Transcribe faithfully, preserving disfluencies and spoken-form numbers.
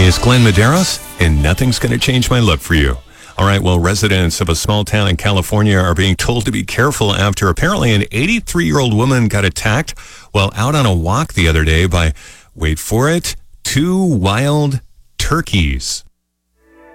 It's Glenn Medeiros, and nothing's going to change my look for you. All right, well, residents of a small town in California are being told to be careful after apparently an eighty-three-year-old woman got attacked while out on a walk the other day by, wait for it, two wild turkeys.